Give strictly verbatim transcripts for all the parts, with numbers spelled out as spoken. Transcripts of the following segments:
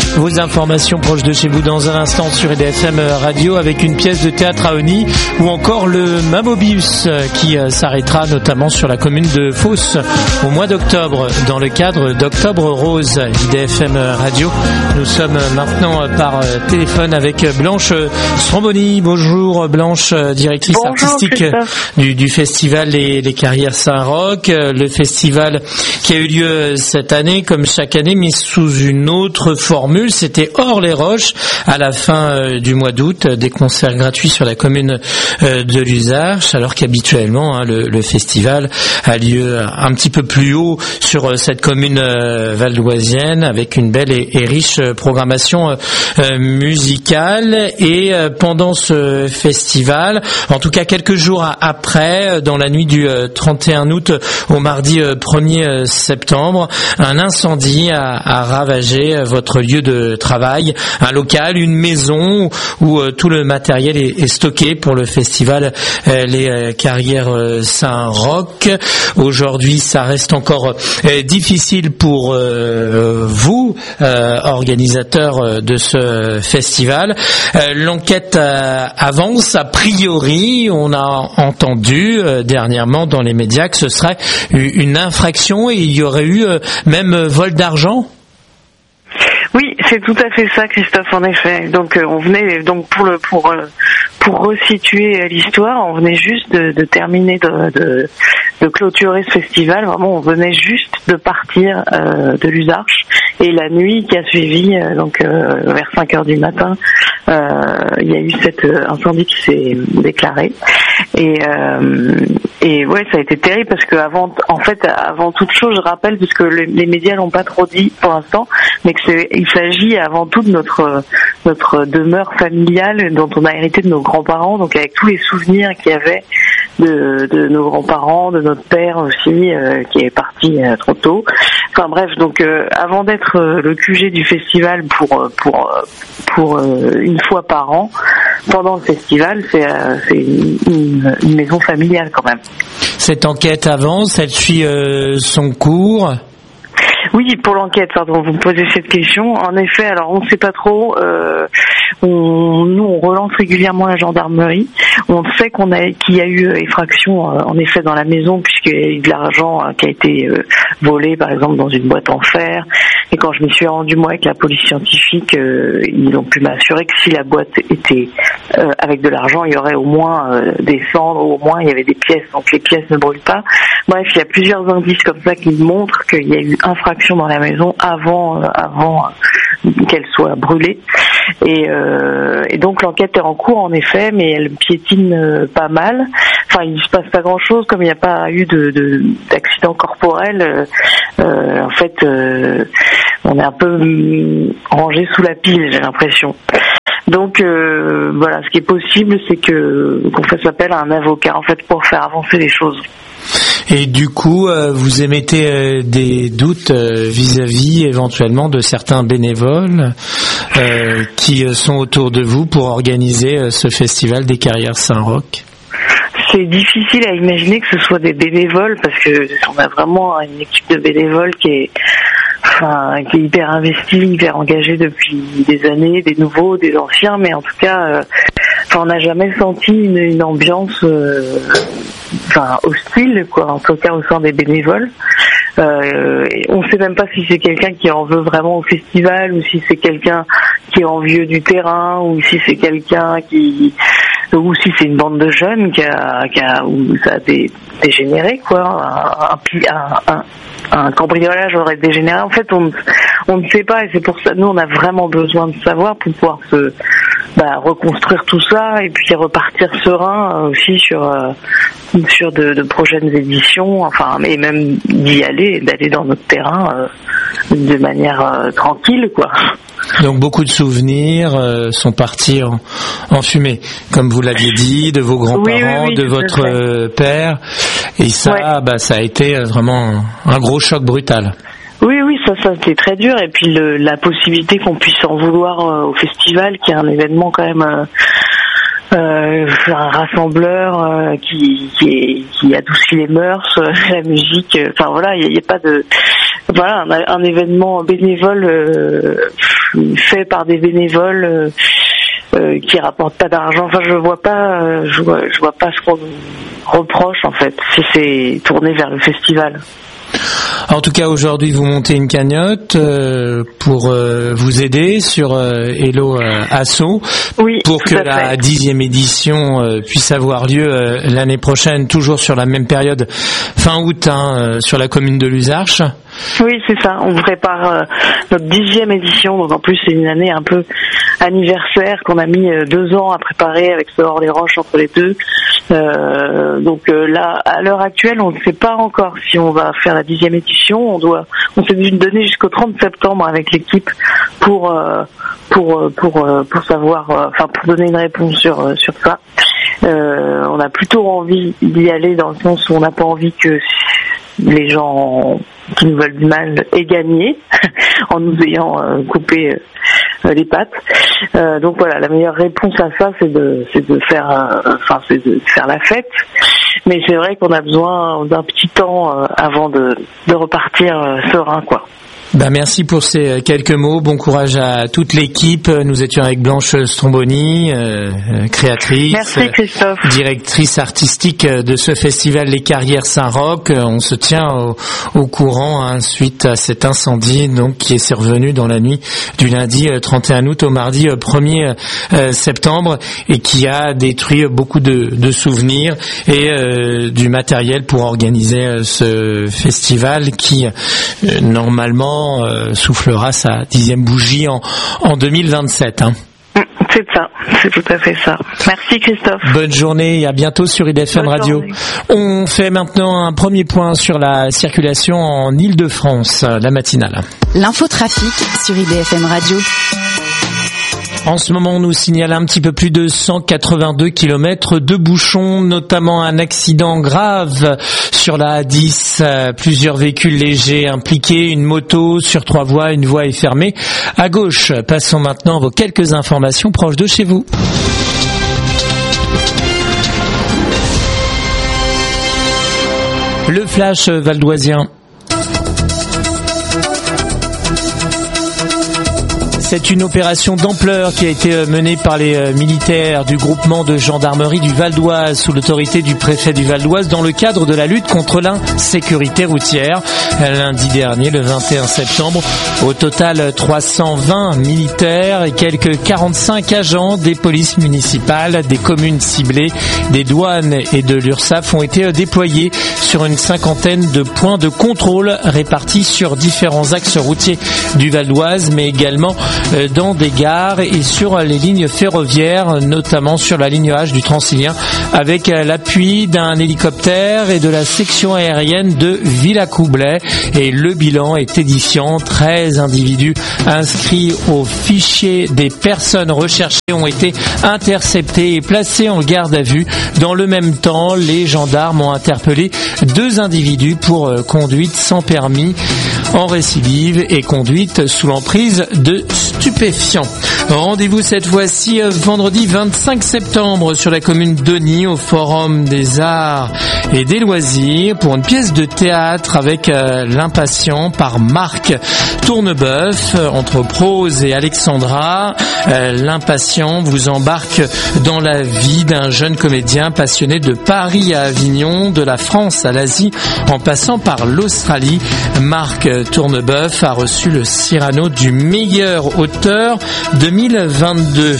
vos informations proches de chez vous dans un instant sur E D F M Radio avec une pièce de théâtre à Osny ou encore le Mamobius qui s'arrêtera notamment sur la commune de Fos au mois d'octobre dans le cadre d'Octobre Rose. E D F M Radio, nous sommes maintenant par téléphone avec Blanche Stromboni. Bonjour Blanche, directrice Bonjour, artistique du, du festival Les, Les Carrières Saint-Roch. Le festival qui a eu lieu cette année comme chaque année mais sous une autre formule, c'était hors les roches à la fin euh, du mois d'août, des concerts gratuits sur la commune euh, de Luzarches, alors qu'habituellement hein, le, le festival a lieu un petit peu plus haut sur euh, cette commune euh, valdoisienne avec une belle et, et riche euh, programmation euh, musicale. Et euh, pendant ce festival, en tout cas quelques jours après, dans la nuit du euh, trente et un août au mardi euh, premier septembre, un incendie a, a ravagé votre lieu de travail, un local, une maison où, où tout le matériel est, est stocké pour le festival euh, Les Carrières Saint-Roch. Aujourd'hui, ça reste encore euh, difficile pour euh, vous, euh, organisateurs de ce festival. Euh, l'enquête euh, avance. A priori, on a entendu euh, dernièrement dans les médias que ce serait une infraction et il y aurait eu euh, même vol d'argent. Oui, c'est tout à fait ça, Christophe, en effet. Donc, euh, on venait donc pour le pour euh, pour resituer l'histoire, on venait juste de, de terminer de, de de clôturer ce festival. Vraiment, on venait juste de partir euh, de Luzarches et la nuit qui a suivi, euh, donc euh, vers cinq heures du matin, euh, il y a eu cet euh, incendie qui s'est déclaré. Et euh, et ouais, ça a été terrible parce que avant, en fait, avant toute chose, je rappelle, parce que le, les médias l'ont pas trop dit pour l'instant, mais que c'est, il s'agit avant tout de notre notre demeure familiale dont on a hérité de nos grands-parents, donc avec tous les souvenirs qu'il y avait de, de nos grands-parents, de notre père aussi, euh, qui est parti euh, trop tôt. Enfin bref, donc euh, avant d'être euh, le Q G du festival pour pour pour euh, une fois par an, pendant le festival, c'est euh, c'est une, une, une maison familiale quand même. Cette enquête avance, elle suit euh, son cours. Oui, pour l'enquête, pardon, vous me posez cette question. En effet, alors on ne sait pas trop. Euh, on, nous, on relance régulièrement la gendarmerie. On sait qu'on a, qu'il y a eu effraction, euh, en effet, dans la maison, puisqu'il y a eu de l'argent euh, qui a été euh, volé, par exemple, dans une boîte en fer. Et quand je m'y suis rendue, moi, avec la police scientifique, euh, ils ont pu m'assurer que si la boîte était euh, avec de l'argent, il y aurait au moins euh, des cendres, ou au moins il y avait des pièces, donc les pièces ne brûlent pas. Bref, il y a plusieurs indices comme ça qui montrent qu'il y a eu infraction dans la maison avant, euh, avant euh, qu'elle soit brûlée. Et, euh, et donc l'enquête est en cours, en effet, mais elle piétine euh, pas mal. Enfin, il ne se passe pas grand-chose, comme il n'y a pas eu de, de d'accident corporel. Euh, euh, en fait, euh, on est un peu hum, rangé sous la pile, j'ai l'impression. Donc euh, voilà, ce qui est possible, c'est que qu'on fasse appel à un avocat, en fait, pour faire avancer les choses. Et du coup, euh, vous émettez euh, des doutes euh, vis-à-vis éventuellement de certains bénévoles euh, qui euh, sont autour de vous pour organiser euh, ce festival des Carrières Saint-Roch? C'est difficile à imaginer que ce soit des bénévoles parce que on a vraiment une équipe de bénévoles qui est, enfin, qui est hyper investie, hyper engagée depuis des années, des nouveaux, des anciens, mais en tout cas, euh, enfin, on n'a jamais senti une, une ambiance, euh, enfin, hostile, quoi, en tout cas au sein des bénévoles. Euh, on ne sait même pas si c'est quelqu'un qui en veut vraiment au festival ou si c'est quelqu'un qui est envieux du terrain ou si c'est quelqu'un qui ou si c'est une bande de jeunes qui a, qui a où ça a dé, dégénéré, quoi, un, un, un, un cambriolage aurait dégénéré. En fait, on, on ne sait pas et c'est pour ça nous on a vraiment besoin de savoir pour pouvoir se bah, reconstruire tout ça et puis repartir serein aussi sur euh, sur de, de prochaines éditions, enfin, et même d'y aller, d'aller dans notre terrain euh, de manière euh, tranquille, quoi. Donc beaucoup de souvenirs euh, sont partis en, en fumée, comme vous l'aviez dit, de vos grands-parents, oui, oui, oui, de votre euh, père, et ça, ouais. bah, ça a été vraiment un, un gros choc brutal. Oui, oui, ça, ça c'était très dur, et puis le, la possibilité qu'on puisse en vouloir euh, au festival, qui est un événement quand même euh, euh, un rassembleur euh, qui, qui, est, qui adoucit les mœurs, euh, la musique. Enfin euh, voilà, il n'y a, a pas de voilà un, un événement bénévole euh, fait par des bénévoles. Euh, Euh, qui rapporte pas d'argent. Enfin, je vois pas, euh, je vois, je vois pas ce qu'on reproche en fait, si c'est tourné vers le festival. En tout cas, aujourd'hui, vous montez une cagnotte euh, pour euh, vous aider sur euh, Hello euh, Asso, oui, pour que la dixième édition euh, puisse avoir lieu euh, l'année prochaine, toujours sur la même période, fin août, hein, euh, sur la commune de Luzarches. Oui, c'est ça. On prépare euh, notre dixième édition, donc en plus c'est une année un peu anniversaire qu'on a mis euh, deux ans à préparer avec ce Hors-les-Roches entre les deux. Euh, donc euh, là, à l'heure actuelle, on ne sait pas encore si on va faire la dixième édition. On doit, on s'est donné jusqu'au trente septembre avec l'équipe pour euh, pour pour pour, pour savoir, enfin euh, pour donner une réponse sur euh, sur ça. Euh, on a plutôt envie d'y aller dans le sens où on n'a pas envie que les gens qui nous veulent du mal aient gagné en nous ayant euh, coupé euh, les pattes. Euh, donc voilà, la meilleure réponse à ça, c'est de, c'est de faire, euh, enfin, c'est de faire la fête. Mais c'est vrai qu'on a besoin d'un petit temps euh, avant de, de repartir euh, serein, quoi. Ben merci pour ces quelques mots. Bon courage à toute l'équipe. Nous étions avec Blanche Stromboni, euh, créatrice, merci, Christophe. Directrice artistique de ce festival Les Carrières Saint-Roch. On se tient au, au courant hein, suite à cet incendie donc qui est survenu dans la nuit du lundi trente et un août au mardi premier septembre et qui a détruit beaucoup de, de souvenirs et euh, du matériel pour organiser ce festival qui euh, normalement Euh, soufflera sa dixième bougie en, en deux mille vingt-sept. Hein. C'est ça, c'est tout à fait ça. Merci Christophe. Bonne journée et à bientôt sur I D F M Bonne Radio. Journée. On fait maintenant un premier point sur la circulation en Île-de-France, la matinale. L'infotrafic sur I D F M Radio. En ce moment, on nous signale un petit peu plus de cent quatre-vingt-deux kilomètres de bouchons, notamment un accident grave sur la A dix. Plusieurs véhicules légers impliqués, une moto sur trois voies, une voie est fermée. À gauche, passons maintenant à vos quelques informations proches de chez vous. Le flash valdoisien. C'est une opération d'ampleur qui a été menée par les militaires du groupement de gendarmerie du Val d'Oise sous l'autorité du préfet du Val d'Oise dans le cadre de la lutte contre l'insécurité routière. Lundi dernier, le vingt et un septembre, au total trois cent vingt militaires et quelques quarante-cinq agents des polices municipales, des communes ciblées, des douanes et de l'URSSAF ont été déployés sur une cinquantaine de points de contrôle répartis sur différents axes routiers du Val d'Oise, mais également dans des gares et sur les lignes ferroviaires, notamment sur la ligne H du Transilien, avec l'appui d'un hélicoptère et de la section aérienne de Villacoublay. Et le bilan est édifiant. treize individus inscrits au fichier des personnes recherchées ont été interceptés et placés en garde à vue. Dans le même temps, les gendarmes ont interpellé deux individus pour conduite sans permis en récidive et conduite sous l'emprise de stupéfiants. Rendez-vous cette fois-ci vendredi vingt-cinq septembre sur la commune d'Osny au Forum des Arts et des Loisirs pour une pièce de théâtre avec euh, L'Impatient par Marc Tourneboeuf entre Prose et Alexandra. Euh, L'Impatient vous embarque dans la vie d'un jeune comédien passionné de Paris à Avignon, de la France à l'Asie en passant par l'Australie. Marc Tourneboeuf a reçu le Cyrano du meilleur auteur deux mille vingt-deux.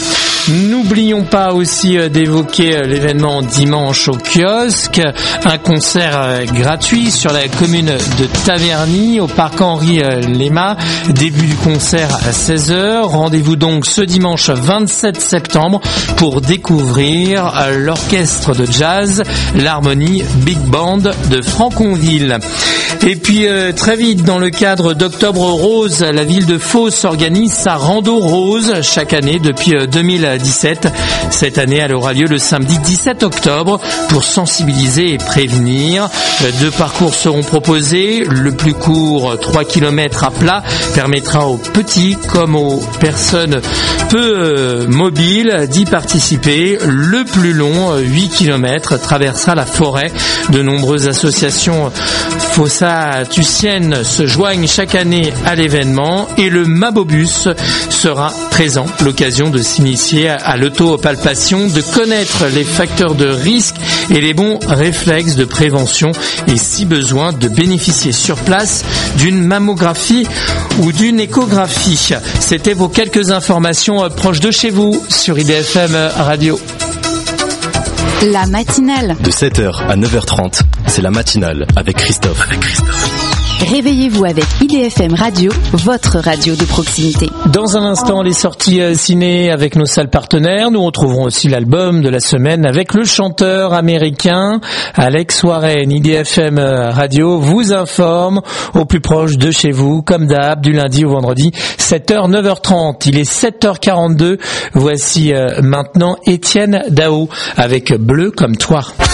N'oublions pas aussi d'évoquer l'événement dimanche au kiosque, un concert gratuit sur la commune de Taverny au parc Henri Lema, début du concert à seize heures. Rendez-vous donc ce dimanche vingt-sept septembre pour découvrir l'orchestre de jazz, l'Harmonie Big Band de Franconville. Et puis euh, très vite, dans le cadre d'Octobre Rose, la ville de Fos organise sa Rando Rose chaque année depuis euh, deux mille mille dix-sept. Cette année, elle aura lieu le samedi dix-sept octobre pour sensibiliser et prévenir. Deux parcours seront proposés. Le plus court, trois kilomètres à plat, permettra aux petits comme aux personnes peu mobiles d'y participer. Le plus long, huit kilomètres, traversera la forêt. De nombreuses associations fossatuciennes se joignent chaque année à l'événement et le Mabobus sera présent. L'occasion de s'initier à l'autopalpation, de connaître les facteurs de risque et les bons réflexes de prévention et si besoin de bénéficier sur place d'une mammographie ou d'une échographie. C'était vos quelques informations proches de chez vous sur I D F M Radio. La matinale. De sept heures à neuf heures trente, c'est la matinale avec Christophe. Avec Christophe. Réveillez-vous avec I D F M Radio, votre radio de proximité. Dans un instant, les sorties ciné avec nos salles partenaires. Nous retrouverons aussi l'album de la semaine avec le chanteur américain Alex Warren. I D F M Radio vous informe au plus proche de chez vous, comme d'hab, du lundi au vendredi, sept heures, neuf heures trente. Il est sept heures quarante-deux. Voici maintenant Étienne Dao avec Bleu comme toi.